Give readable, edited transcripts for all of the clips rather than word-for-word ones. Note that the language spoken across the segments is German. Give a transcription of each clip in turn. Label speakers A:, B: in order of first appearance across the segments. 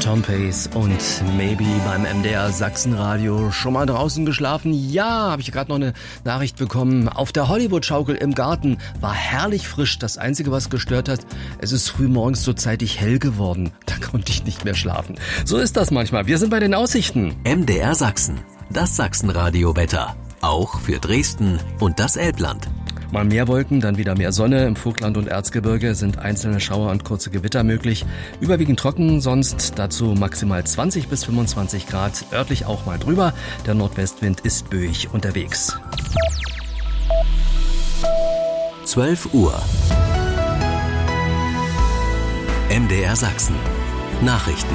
A: Tom Pace und Maybe beim MDR Sachsenradio. Schon mal draußen geschlafen? Ja, habe ich gerade noch eine Nachricht bekommen. Auf der Hollywood-Schaukel im Garten war herrlich frisch. Das Einzige, was gestört hat, es ist früh morgens so zeitig hell geworden. Da konnte ich nicht mehr schlafen. So ist das manchmal. Wir sind bei den Aussichten.
B: MDR Sachsen, das Sachsenradio-Wetter. Auch für Dresden und das Elbland.
A: Mal mehr Wolken, dann wieder mehr Sonne. Im Vogtland und Erzgebirge sind einzelne Schauer und kurze Gewitter möglich. Überwiegend trocken, sonst dazu maximal 20 bis 25 Grad. Örtlich auch mal drüber. Der Nordwestwind ist böig unterwegs.
B: 12 Uhr. MDR Sachsen. Nachrichten.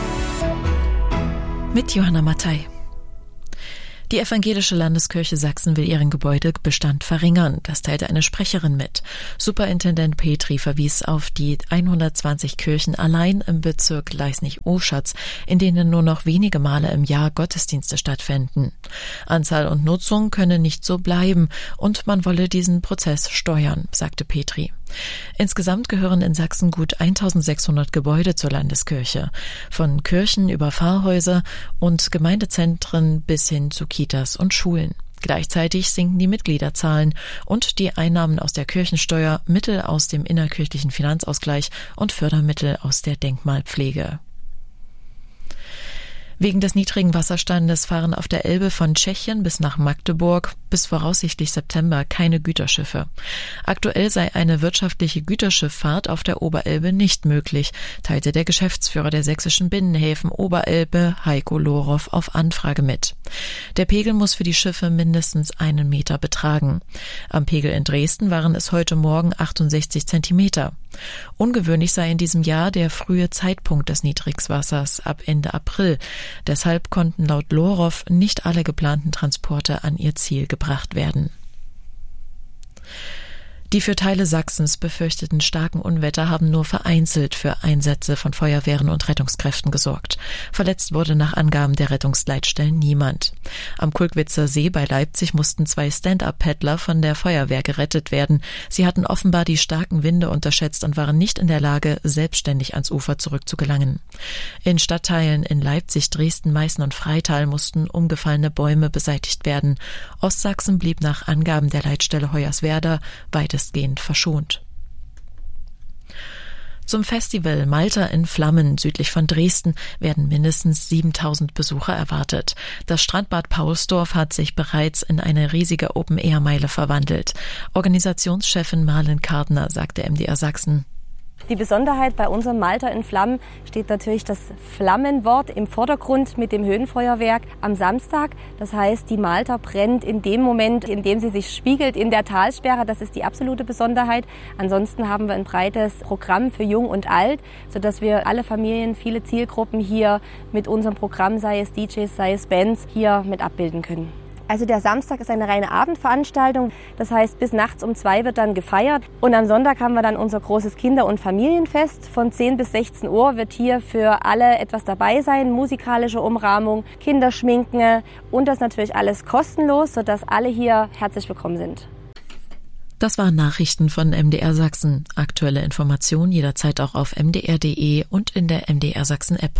C: Mit Johanna Mattei. Die Evangelische Landeskirche Sachsen will ihren Gebäudebestand verringern. Das teilte eine Sprecherin mit. Superintendent Petri verwies auf die 120 Kirchen allein im Bezirk Leisnig-Oschatz, in denen nur noch wenige Male im Jahr Gottesdienste stattfinden. Anzahl und Nutzung könne nicht so bleiben und man wolle diesen Prozess steuern, sagte Petri. Insgesamt gehören in Sachsen gut 1600 Gebäude zur Landeskirche. Von Kirchen über Pfarrhäuser und Gemeindezentren bis hin zu Kitas und Schulen. Gleichzeitig sinken die Mitgliederzahlen und die Einnahmen aus der Kirchensteuer, Mittel aus dem innerkirchlichen Finanzausgleich und Fördermittel aus der Denkmalpflege. Wegen des niedrigen Wasserstandes fahren auf der Elbe von Tschechien bis nach Magdeburg bis voraussichtlich September keine Güterschiffe. Aktuell sei eine wirtschaftliche Güterschifffahrt auf der Oberelbe nicht möglich, teilte der Geschäftsführer der sächsischen Binnenhäfen Oberelbe, Heiko Lorow, auf Anfrage mit. Der Pegel muss für die Schiffe mindestens 1 Meter betragen. Am Pegel in Dresden waren es heute Morgen 68 Zentimeter. Ungewöhnlich sei in diesem Jahr der frühe Zeitpunkt des Niedrigwassers ab Ende April. Deshalb konnten laut Lorow nicht alle geplanten Transporte an ihr Ziel gebracht werden. Die für Teile Sachsens befürchteten starken Unwetter haben nur vereinzelt für Einsätze von Feuerwehren und Rettungskräften gesorgt. Verletzt wurde nach Angaben der Rettungsleitstellen niemand. Am Kulkwitzer See bei Leipzig mussten 2 Stand-up-Paddler von der Feuerwehr gerettet werden. Sie hatten offenbar die starken Winde unterschätzt und waren nicht in der Lage, selbstständig ans Ufer zurückzugelangen. In Stadtteilen in Leipzig, Dresden, Meißen und Freital mussten umgefallene Bäume beseitigt werden. Ostsachsen blieb nach Angaben der Leitstelle Hoyerswerda weitestgehend verschont. Zum Festival Malta in Flammen südlich von Dresden werden mindestens 7000 Besucher erwartet. Das Strandbad Paulsdorf hat sich bereits in eine riesige Open-Air-Meile verwandelt. Organisationschefin Marlen Kardner sagte MDR Sachsen:
D: Die Besonderheit bei unserem Malta in Flammen steht natürlich das Flammenwort im Vordergrund mit dem Höhenfeuerwerk am Samstag. Das heißt, die Malta brennt in dem Moment, in dem sie sich spiegelt in der Talsperre. Das ist die absolute Besonderheit. Ansonsten haben wir ein breites Programm für Jung und Alt, sodass wir alle Familien, viele Zielgruppen hier mit unserem Programm, sei es DJs, sei es Bands, hier mit abbilden können. Also der Samstag ist eine reine Abendveranstaltung, das heißt bis nachts um 2 wird dann gefeiert und am Sonntag haben wir dann unser großes Kinder- und Familienfest. Von 10 bis 16 Uhr wird hier für alle etwas dabei sein, musikalische Umrahmung, Kinderschminken und das natürlich alles kostenlos, sodass alle hier herzlich willkommen sind.
C: Das waren Nachrichten von MDR Sachsen. Aktuelle Informationen jederzeit auch auf mdr.de und in der MDR Sachsen App.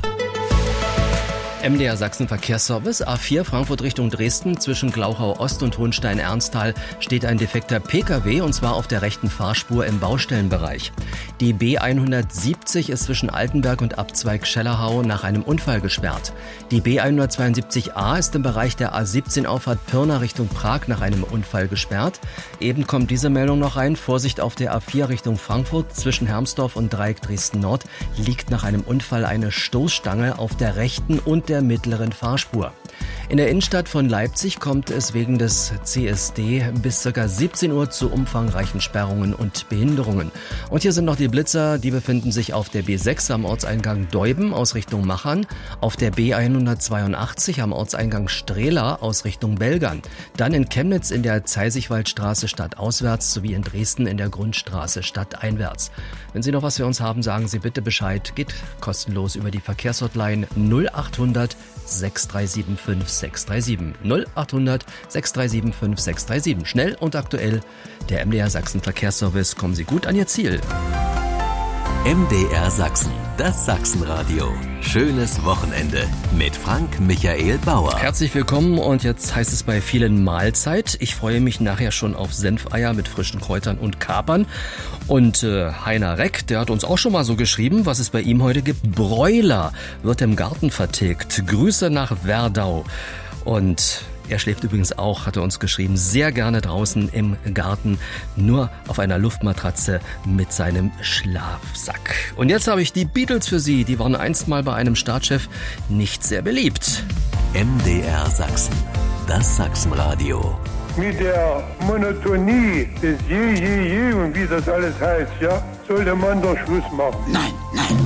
A: MDR Sachsen Verkehrsservice, A4 Frankfurt Richtung Dresden, zwischen Glauchau Ost und Hohenstein-Ernsthal steht ein defekter Pkw und zwar auf der rechten Fahrspur im Baustellenbereich. Die B170 ist zwischen Altenberg und Abzweig Schellerhau nach einem Unfall gesperrt. Die B172a ist im Bereich der A17 Auffahrt Pirna Richtung Prag nach einem Unfall gesperrt. Eben kommt diese Meldung noch rein. Vorsicht auf der A4 Richtung Frankfurt zwischen Hermsdorf und Dreieck Dresden Nord liegt nach einem Unfall eine Stoßstange auf der rechten und der mittleren Fahrspur. In der Innenstadt von Leipzig kommt es wegen des CSD bis ca. 17 Uhr zu umfangreichen Sperrungen und Behinderungen. Und hier sind noch die Blitzer, die befinden sich auf der B6 am Ortseingang Deuben aus Richtung Machern, auf der B182 am Ortseingang Strehla aus Richtung Belgern, dann in Chemnitz in der Zeisigwaldstraße stadtauswärts sowie in Dresden in der Grundstraße stadteinwärts. Wenn Sie noch was für uns haben, sagen Sie bitte Bescheid. Geht kostenlos über die Verkehrshotline 0800 637 5637. 0800 637 5637. Schnell und aktuell. Der MDR Sachsen Verkehrsservice. Kommen Sie gut an Ihr Ziel.
B: MDR Sachsen, das Sachsenradio. Schönes Wochenende mit Frank Michael Bauer.
A: Herzlich willkommen und jetzt heißt es bei vielen Mahlzeit. Ich freue mich nachher schon auf Senfeier mit frischen Kräutern und Kapern. Und Heiner Reck, der hat uns auch schon mal so geschrieben, was es bei ihm heute gibt. Bräuler wird im Garten vertilgt. Grüße nach Werdau. Und er schläft übrigens auch, hat er uns geschrieben, sehr gerne draußen im Garten, nur auf einer Luftmatratze mit seinem Schlafsack. Und jetzt habe ich die Beatles für Sie. Die waren einst mal bei einem Staatschef nicht sehr beliebt.
B: MDR Sachsen, das Sachsenradio.
E: Mit der Monotonie des Je und wie das alles heißt, ja, sollte man doch Schluss machen.
F: Nein, nein.